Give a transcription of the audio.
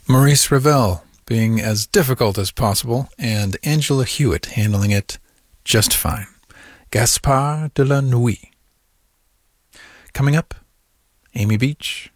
Maurice Ravel being as difficult as possible, and Angela Hewitt handling it just fine. Gaspard de la Nuit. Coming up, Amy Beach.